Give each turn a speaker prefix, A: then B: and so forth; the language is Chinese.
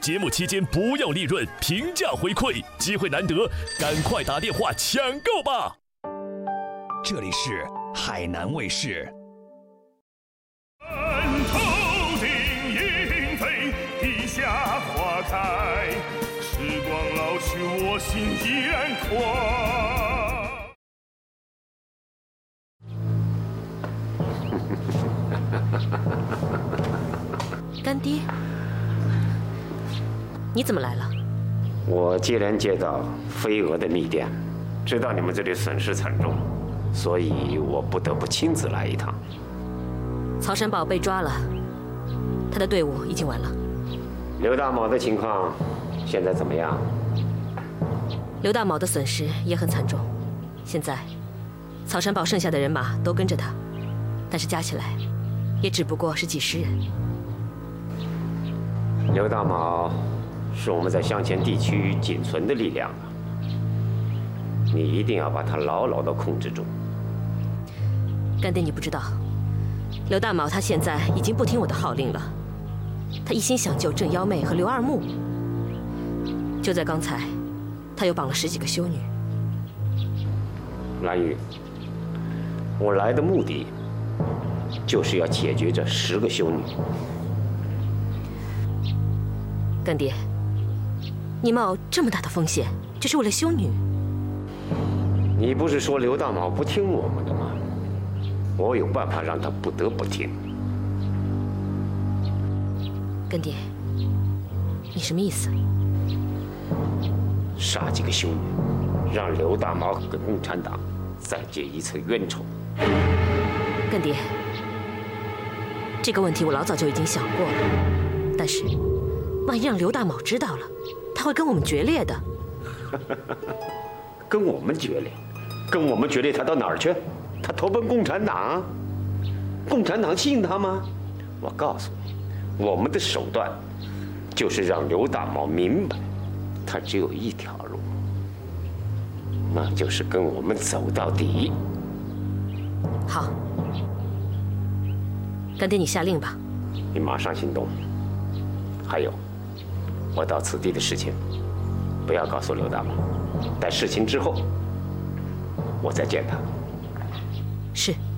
A: 节目期间不要利润，平价回馈，机会难得，赶快打电话抢购吧！
B: 这里是海南卫视。
C: 头顶莺飞，地下花开，时光老去，我心依然快。
D: 干爹，你怎么来了？
E: 我接连接到飞蛾的密电，知道你们这里损失惨重，所以我不得不亲自来一趟。
D: 曹山宝被抓了，他的队伍已经完了。
E: 刘大卯的情况现在怎么样？
D: 刘大卯的损失也很惨重，现在曹山宝剩下的人马都跟着他，但是加起来也只不过是几十人。
E: 刘大卯是我们在湘黔地区仅存的力量啊，你一定要把他牢牢地控制住。
D: 干爹，你不知道，刘大卯他现在已经不听我的号令了，他一心想救郑幺妹和刘二木。就在刚才，他又绑了10几个修女。
E: 蓝玉，我来的目的就是要解决这10个修女。
D: 干爹，你冒这么大的风险，就是为了修女？
E: 你不是说刘大卯不听我们的吗？我有办法让他不得不听。
D: 干爹，你什么意思？
E: 杀几个修女，让刘大卯跟共产党再结一次冤仇。
D: 干爹，这个问题我老早就已经想过了，但是万一让刘大卯知道了，他会跟我们决裂的。
E: 跟我们决裂？跟我们决裂，他到哪儿去？他投奔共产党？共产党信他吗？我告诉你，我们的手段就是让刘大卯明白，他只有一条路，那就是跟我们走到底。
D: 好，干爹，你下令吧。
E: 你马上行动。还有，我到此地的事情，不要告诉刘大卯，待事情之后，我再见他。
D: 是。